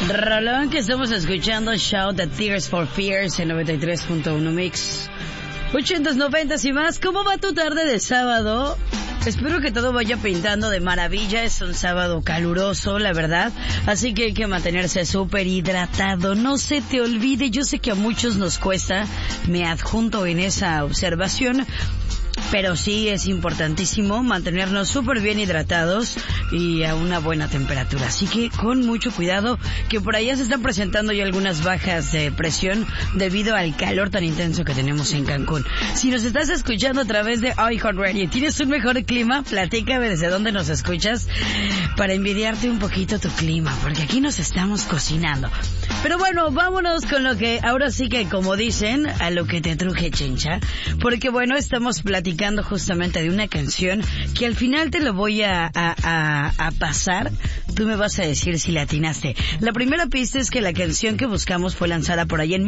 Rolón que estamos escuchando, Shout the Tears for Fears en 93.1 Mix. 80s, 90s y más. ¿Cómo va tu tarde de sábado? Espero que todo vaya pintando de maravilla. Es un sábado caluroso, la verdad. Así que hay que mantenerse súper hidratado. No se te olvide, yo sé que a muchos nos cuesta. Me adjunto en esa observación. Pero sí es importantísimo mantenernos súper bien hidratados y a una buena temperatura. Así que con mucho cuidado, que por allá se están presentando ya algunas bajas de presión debido al calor tan intenso que tenemos en Cancún. Si nos estás escuchando a través de iHeartRadio y tienes un mejor clima, platícame desde dónde nos escuchas para envidiarte un poquito tu clima, porque aquí nos estamos cocinando. Pero bueno, vámonos con lo que ahora sí que, como dicen, a lo que te truje, chencha. Porque bueno, estamos platicando justamente de una canción que al final te lo voy a pasar. Tú me vas a decir si la atinaste. La primera pista es que la canción que buscamos fue lanzada por ahí en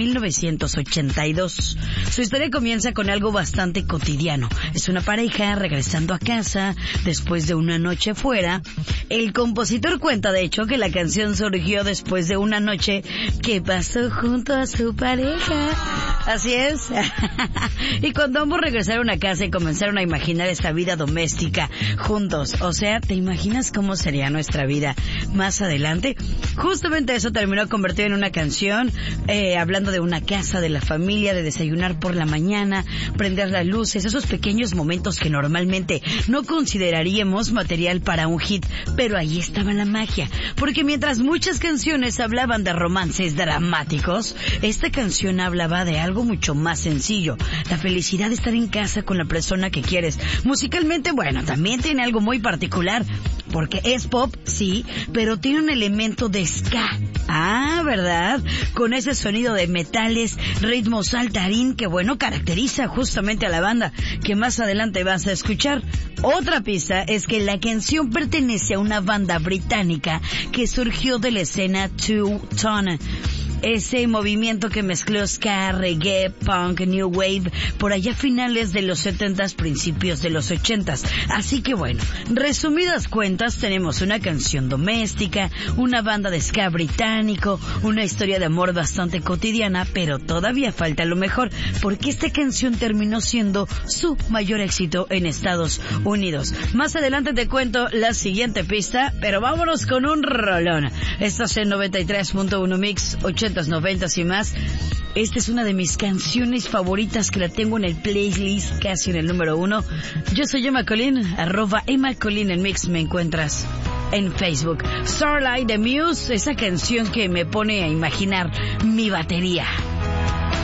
1982. Su historia comienza con algo bastante cotidiano. Es una pareja regresando a casa después de una noche fuera. El compositor cuenta, de hecho, que la canción surgió después de una noche que pasó junto a su pareja. Así es. Y cuando ambos regresaron a casa y comenzaron a imaginar esta vida doméstica juntos, o sea, ¿te imaginas cómo sería nuestra vida más adelante? Justamente eso terminó convertido en una canción, hablando de una casa, de la familia, de desayunar por la mañana, prender las luces, esos pequeños momentos que normalmente no consideraríamos material para un hit, pero ahí estaba la magia, porque mientras muchas canciones hablaban de romances dramáticos, esta canción hablaba de algo mucho más sencillo, la felicidad de estar en casa con la persona que quieres. Musicalmente, bueno, también tiene algo muy particular, porque es pop, sí, pero tiene un elemento de ska. Ah, ¿verdad? Con ese sonido de metales, ritmo saltarín que, bueno, caracteriza justamente a la banda que más adelante vas a escuchar. Otra pista es que la canción pertenece a una banda británica que surgió de la escena Two Tone. Ese movimiento que mezcló ska, reggae, punk, new wave, por allá finales de los 70s, principios de los 80s. Así que bueno, resumidas cuentas, tenemos una canción doméstica, una banda de ska británico, una historia de amor bastante cotidiana, pero todavía falta lo mejor, porque esta canción terminó siendo su mayor éxito en Estados Unidos. Más adelante te cuento la siguiente pista, pero vámonos con un rolón. Estás en 93.1 Mix, 80s, 90s y más. Esta es una de mis canciones favoritas que la tengo en el playlist casi en el número 1. Yo soy Emma Colín, @Emma Colín en Mix me encuentras en Facebook. Starlight de Muse, esa canción que me pone a imaginar mi batería.